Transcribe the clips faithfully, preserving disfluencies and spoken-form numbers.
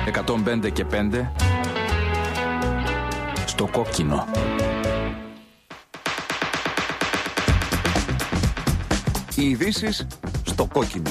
εκατόν πέντε και πέντε στο κόκκινο. Οι ειδήσεις στο κόκκινο.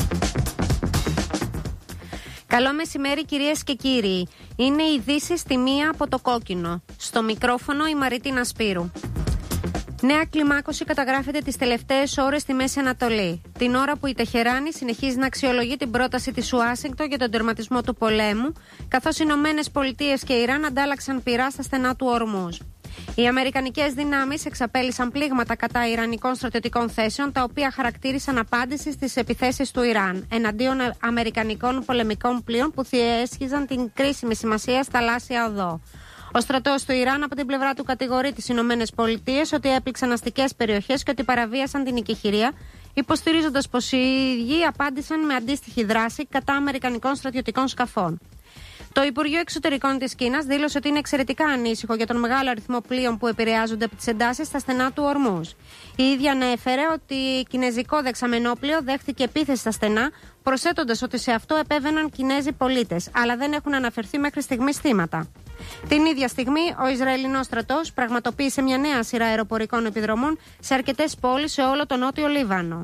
Καλό μεσημέρι κυρίες και κύριοι. Είναι οι ειδήσεις στη μία από το κόκκινο. Στο μικρόφωνο η Μαρίτινα Σπύρου. Νέα κλιμάκωση καταγράφεται τις τελευταίες ώρες στη Μέση Ανατολή. Την ώρα που η Τεχεράνη συνεχίζει να αξιολογεί την πρόταση της Ουάσιγκτον για τον τερματισμό του πολέμου, καθώς οι Ηνωμένες Πολιτείες και Ιράν αντάλλαξαν πυρά στα στενά του Ορμούζ. Οι αμερικανικές δυνάμεις εξαπέλυσαν πλήγματα κατά ιρανικών στρατιωτικών θέσεων, τα οποία χαρακτήρισαν απάντηση στις επιθέσεις του Ιράν εναντίον αμερικανικών πολεμικών πλοίων που διέσχιζαν την κρίσιμη σημασία θαλάσσια οδό. Ο στρατός του Ιράν από την πλευρά του κατηγορεί τις Ηνωμένες Πολιτείες ότι έπληξαν αστικές περιοχές και ότι παραβίασαν την οικεχηρία, υποστηρίζοντας πως οι ίδιοι απάντησαν με αντίστοιχη δράση κατά αμερικανικών στρατιωτικών σκαφών. Το Υπουργείο Εξωτερικών της Κίνας δήλωσε ότι είναι εξαιρετικά ανήσυχο για τον μεγάλο αριθμό πλοίων που επηρεάζονται από τις εντάσεις στα στενά του Ορμούζ. Η ίδια ανέφερε ότι κινέζικο δεξαμενόπλοιο δέχθηκε επίθεση στα στενά, προσθέτοντας ότι σε αυτό επέβαιναν Κινέζοι πολίτες, αλλά δεν έχουν αναφερθεί μέχρι στιγμής θύματα. Την ίδια στιγμή, ο Ισραηλινός στρατός πραγματοποίησε μια νέα σειρά αεροπορικών επιδρομών σε αρκετές πόλεις σε όλο τον νότιο Λίβανο.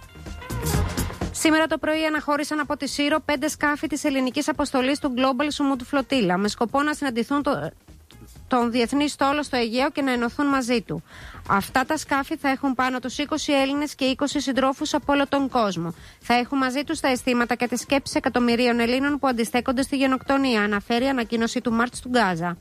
Σήμερα το πρωί αναχώρησαν από τη Σύρο πέντε σκάφη της ελληνικής αποστολής του Global Sumut Flotilla με σκοπό να συναντηθούν το, τον διεθνή στόλο στο Αιγαίο και να ενωθούν μαζί του. Αυτά τα σκάφη θα έχουν πάνω τους είκοσι Έλληνες και είκοσι συντρόφους από όλο τον κόσμο. Θα έχουν μαζί τους τα αισθήματα και τις σκέψεις εκατομμυρίων Ελλήνων που αντιστέκονται στη γενοκτονία, αναφέρει η ανακοίνωση του Μάρτς του Γκάζα.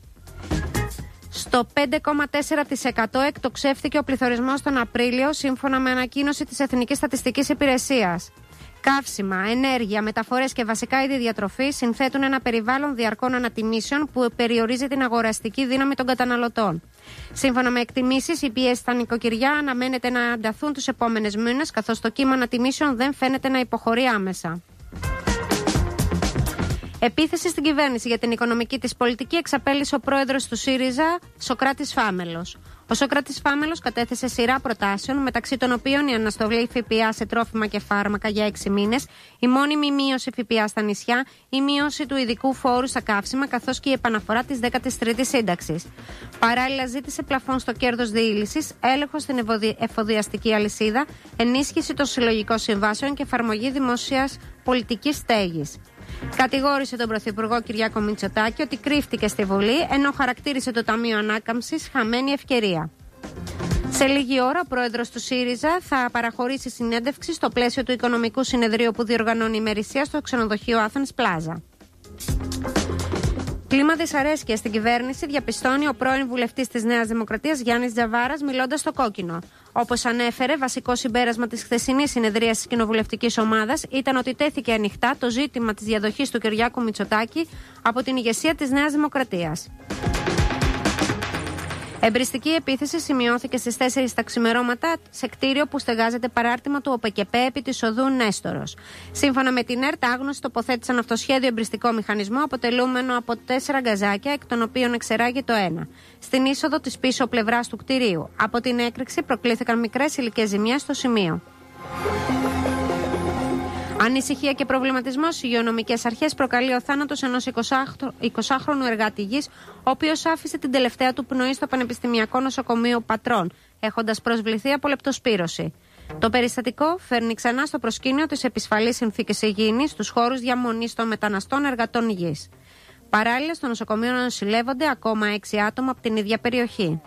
Στο πέντε κόμμα τέσσερα τοις εκατό εκτοξεύθηκε ο πληθωρισμός τον Απρίλιο, σύμφωνα με ανακοίνωση της Εθνικής Στατιστικής Υπηρεσίας. Καύσιμα, ενέργεια, μεταφορές και βασικά είδη διατροφής συνθέτουν ένα περιβάλλον διαρκών ανατιμήσεων που περιορίζει την αγοραστική δύναμη των καταναλωτών. Σύμφωνα με εκτιμήσεις, οι πιέσεις στα νοικοκυριά αναμένεται να ανταθούν τους επόμενες μήνες, καθώς το κύμα ανατιμήσεων δεν φαίνεται να υποχωρεί άμεσα. Επίθεση στην κυβέρνηση για την οικονομική της πολιτική εξαπέλυσε ο πρόεδρος του ΣΥΡΙΖΑ, Σωκράτης Φάμελος. Ο Σωκράτης Φάμελος κατέθεσε σειρά προτάσεων, μεταξύ των οποίων η αναστολή ΦΠΑ σε τρόφιμα και φάρμακα για έξι μήνες, η μόνιμη μείωση ΦΠΑ στα νησιά, η μείωση του ειδικού φόρου στα καύσιμα, καθώς και η επαναφορά της δέκατης τρίτης σύνταξης. Παράλληλα, ζήτησε πλαφόν στο κέρδος διήλυσης, έλεγχο στην εφοδιαστική αλυσίδα, ενίσχυση των συλλογικών συμβάσεων και εφαρμογή δημόσιας πολιτικής στέγης. Κατηγόρησε τον Πρωθυπουργό Κυριάκο Μητσοτάκη ότι κρύφτηκε στη Βουλή, ενώ χαρακτήρισε το Ταμείο Ανάκαμψης χαμένη ευκαιρία. Σε λίγη ώρα, ο πρόεδρος του ΣΥΡΙΖΑ θα παραχωρήσει συνέντευξη στο πλαίσιο του Οικονομικού Συνεδρίου που διοργανώνει ημερησία στο ξενοδοχείο Athens Plaza. Κλίμα δυσαρέσκειας στην κυβέρνηση διαπιστώνει ο πρώην βουλευτής της Νέας Δημοκρατίας Γιάννης Τζαβάρας, μιλώντας στο κόκκινο. Όπως ανέφερε, βασικό συμπέρασμα της χθεσινής συνεδρίας της κοινοβουλευτικής ομάδας ήταν ότι τέθηκε ανοιχτά το ζήτημα της διαδοχής του Κυριάκου Μητσοτάκη από την ηγεσία της Νέας Δημοκρατίας. Εμπριστική επίθεση σημειώθηκε στις τέσσερις τα ξημερώματα σε κτίριο που στεγάζεται παράρτημα του ΟΠΕΚΕΠΕ επί της οδού Νέστορος. Σύμφωνα με την ΕΡΤ, άγνωστοι τοποθέτησαν αυτοσχέδιο εμπριστικό μηχανισμό αποτελούμενο από τέσσερα γκαζάκια, εκ των οποίων εξεράγει το ένα, στην είσοδο της πίσω πλευράς του κτηρίου. Από την έκρηξη προκλήθηκαν μικρές υλικές ζημιές στο σημείο. Ανησυχία και προβληματισμό στις υγειονομικές αρχές προκαλεί ο θάνατος ενός εικοσάχρονου εργάτη γης, ο οποίος άφησε την τελευταία του πνοή στο Πανεπιστημιακό Νοσοκομείο Πατρών, έχοντας προσβληθεί από λεπτοσπύρωση. Το περιστατικό φέρνει ξανά στο προσκήνιο τις επισφαλείς συνθήκες υγιεινής στους χώρους διαμονής των μεταναστών εργατών γης. Παράλληλα, στο νοσοκομείο νοσηλεύονται ακόμα έξι άτομα από την ίδια περιοχή.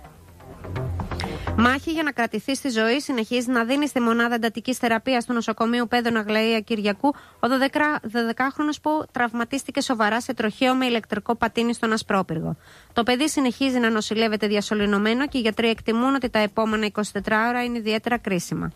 Μάχη για να κρατηθεί στη ζωή συνεχίζει να δίνει στη μονάδα εντατικής θεραπείας του νοσοκομείου Παίδων Αγλαία Κυριακού ο δωδεκάχρονος που τραυματίστηκε σοβαρά σε τροχαίο με ηλεκτρικό πατίνι στον Ασπρόπυργο. Το παιδί συνεχίζει να νοσηλεύεται διασωληνωμένο και οι γιατροί εκτιμούν ότι τα επόμενα εικοσιτέσσερις ώρα είναι ιδιαίτερα κρίσιμα.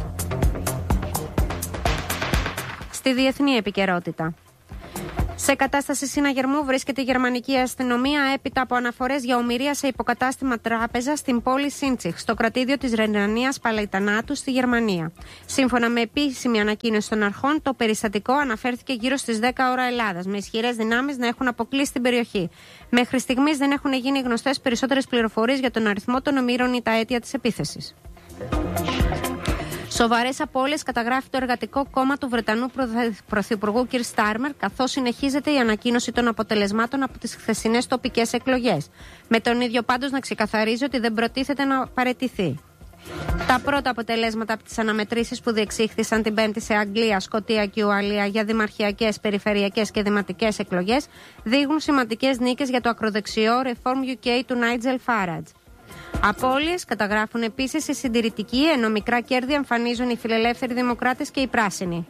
Στη διεθνή επικαιρότητα. Σε κατάσταση συναγερμού βρίσκεται η γερμανική αστυνομία έπειτα από αναφορές για ομηρία σε υποκατάστημα τράπεζα στην πόλη Σίντσιχ, στο κρατήδιο της Ρενανίας Παλαϊτανάτου στη Γερμανία. Σύμφωνα με επίσημη ανακοίνωση των αρχών, το περιστατικό αναφέρθηκε γύρω στις δέκα ώρα Ελλάδας, με ισχυρές δυνάμεις να έχουν αποκλείσει την περιοχή. Μέχρι στιγμής δεν έχουν γίνει γνωστές περισσότερες πληροφορίες για τον αριθμό των ομήρων ή τα αίτια της επίθεσης. Σοβαρές απώλειες καταγράφει το Εργατικό Κόμμα του Βρετανού Πρωθυπουργού κ. Στάρμερ, καθώς συνεχίζεται η ανακοίνωση των αποτελεσμάτων από τις χθεσινές τοπικές εκλογές. Με τον ίδιο πάντως να ξεκαθαρίζει ότι δεν προτίθεται να παραιτηθεί. Τα πρώτα αποτελέσματα από τις αναμετρήσεις που διεξήχθησαν την Πέμπτη σε Αγγλία, Σκωτία και Ουαλία για δημαρχιακές, περιφερειακές και δημοτικές εκλογές δείχνουν σημαντικές νίκες για το ακροδεξιό Reform γιου κέι του Νάιτζελ Φάρατζ. Απώλειες καταγράφουν επίσης οι συντηρητικοί, ενώ μικρά κέρδη εμφανίζουν οι φιλελεύθεροι δημοκράτες και οι πράσινοι.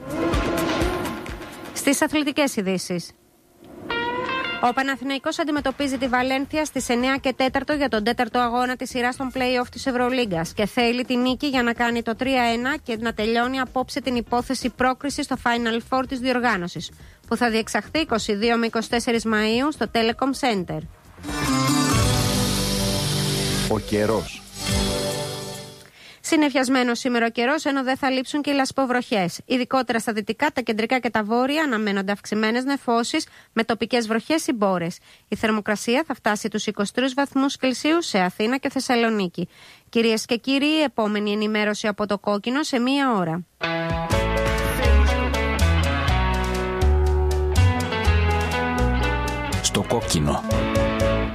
Στις αθλητικές ειδήσεις. Ο Παναθηναϊκός αντιμετωπίζει τη Βαλένθια στις εννιά και τέσσερα για τον τέταρτο αγώνα της σειράς των play-off της Ευρωλίγκας και θέλει τη νίκη για να κάνει το τρία ένα και να τελειώνει απόψε την υπόθεση πρόκρισης στο Final Four της διοργάνωσης, που θα διεξαχθεί είκοσι δύο με είκοσι τέσσερα Μαΐου στο Telecom Center. Ο καιρός. Συννεφιασμένο σήμερα ο καιρός, ενώ δεν θα λείψουν και οι λασποβροχές. Ειδικότερα στα δυτικά, τα κεντρικά και τα βόρεια αναμένονται αυξημένες νεφώσεις με τοπικές βροχές ή μπόρες. Η θερμοκρασία θα φτάσει τους είκοσι τρεις βαθμούς Κελσίου σε Αθήνα και Θεσσαλονίκη. Κυρίες και κύριοι, η επόμενη ενημέρωση από το Κόκκινο σε μία ώρα. Στο Κόκκινο.